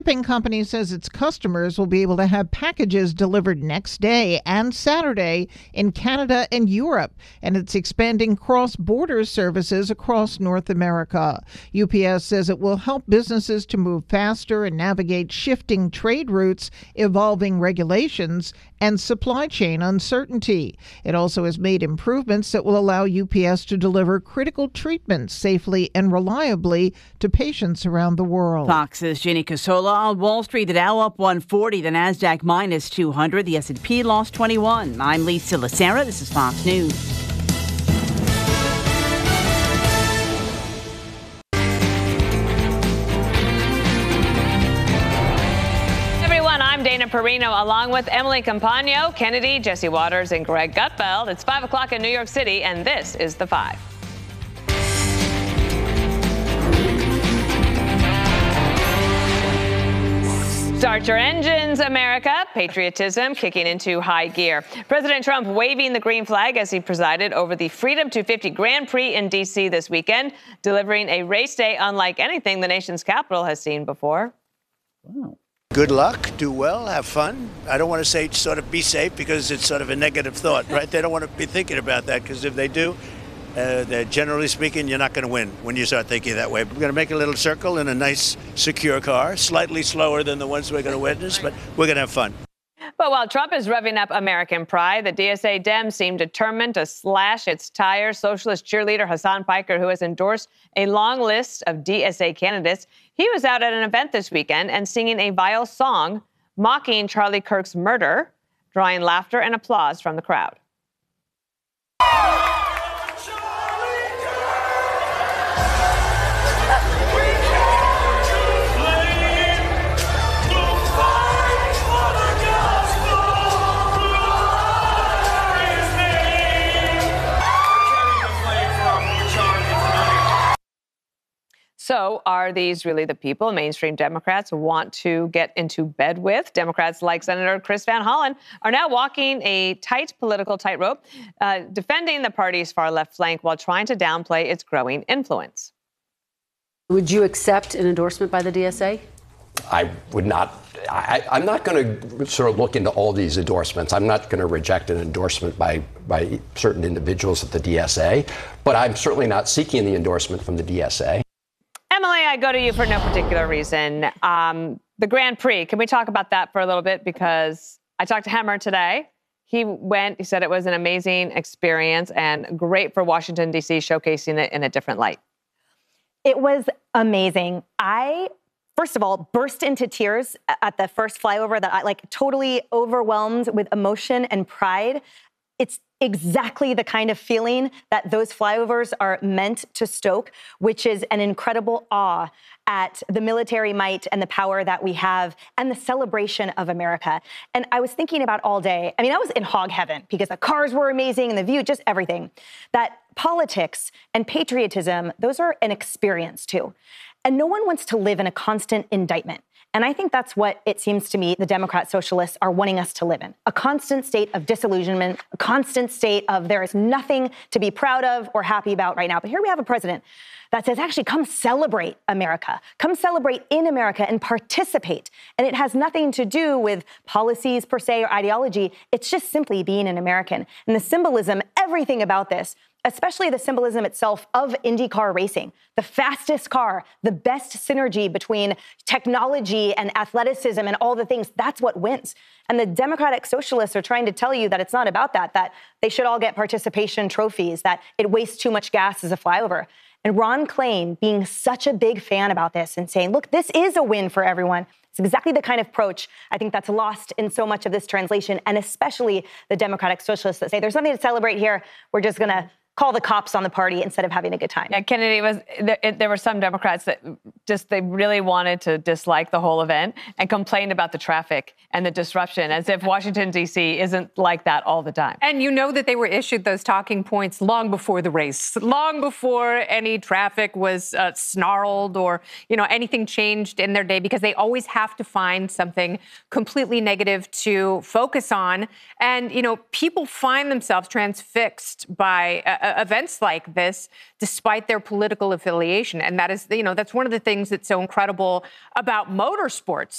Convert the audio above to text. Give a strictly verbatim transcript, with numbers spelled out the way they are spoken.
shipping company says its customers will be able to have packages delivered next day and Saturday in Canada and Europe, and it's expanding cross-border services across North America. U P S says it will help businesses to move faster and navigate shifting trade routes, evolving regulations, and supply chain uncertainty. It also has made improvements that will allow U P S to deliver critical treatments safely and reliably to patients around the world. Fox's Ginny Casola on Wall Street. The Dow up one forty, the Nasdaq minus two hundred, the S and P lost twenty-one. I'm Lisa Lacera. This is Fox News. I'm Dana Perino, along with Emily Campagno, Kennedy, Jesse Waters, and Greg Gutfeld. It's five o'clock in New York City, and this is The Five. Start your engines, America. Patriotism kicking into high gear. President Trump waving the green flag as he presided over the Freedom two fifty Grand Prix in D C this weekend, delivering a race day unlike anything the nation's capital has seen before. Wow. Good luck, do well, have fun. I don't want to say sort of be safe because it's sort of a negative thought, right? They don't want to be thinking about that because if they do, uh, they're generally speaking, you're not going to win when you start thinking that way. We're going to make a little circle in a nice, secure car, slightly slower than the ones we're going to witness, but we're going to have fun. But while Trump is revving up American pride, the D S A Dems seem determined to slash its tires. Socialist cheerleader Hassan Piker, who has endorsed a long list of D S A candidates, he was out at an event this weekend and singing a vile song mocking Charlie Kirk's murder, drawing laughter and applause from the crowd. So are these really the people mainstream Democrats want to get into bed with? Democrats like Senator Chris Van Hollen are now walking a tight political tightrope, uh, defending the party's far left flank while trying to downplay its growing influence. Would you accept an endorsement by the D S A? I would not. I, I'm not going to sort of look into all these endorsements. I'm not going to reject an endorsement by, by certain individuals at the D S A, but I'm certainly not seeking the endorsement from the D S A. Emily, I go to you for no particular reason. Um, the Grand Prix, can we talk about that for a little bit? Because I talked to Hemmer today. He went, he said it was an amazing experience and great for Washington, D C, showcasing it in a different light. It was amazing. I, first of all, burst into tears at the first flyover that I like totally overwhelmed with emotion and pride. It's exactly the kind of feeling that those flyovers are meant to stoke, which is an incredible awe at the military might and the power that we have and the celebration of America. And I was thinking about all day, I mean, I was in hog heaven because the cars were amazing and the view, just everything. That politics and patriotism, those are an experience too. And no one wants to live in a constant indictment. And I think that's what it seems to me the Democrat socialists are wanting us to live in. A constant state of disillusionment, a constant state of there is nothing to be proud of or happy about right now. But here we have a president that says, actually, come celebrate America. Come celebrate in America and participate. And it has nothing to do with policies per se or ideology. It's just simply being an American. And the symbolism, everything about this, especially the symbolism itself of IndyCar racing, the fastest car, the best synergy between technology and athleticism and all the things, that's what wins. And the Democratic socialists are trying to tell you that it's not about that, that they should all get participation trophies, that it wastes too much gas as a flyover. And Ron Klain being such a big fan about this and saying, look, this is a win for everyone. It's exactly the kind of approach I think that's lost in so much of this translation, and especially the Democratic socialists that say there's something to celebrate here. We're just going to call the cops on the party instead of having a good time. Yeah, Kennedy, was there, it, there were some Democrats that just, they really wanted to dislike the whole event and complained about the traffic and the disruption, as if Washington, D C isn't like that all the time. And you know that they were issued those talking points long before the race, long before any traffic was uh, snarled or, you know, anything changed in their day, because they always have to find something completely negative to focus on. And, you know, people find themselves transfixed by a, uh, events like this, despite their political affiliation. And that is, you know, that's one of the things that's so incredible about motorsports.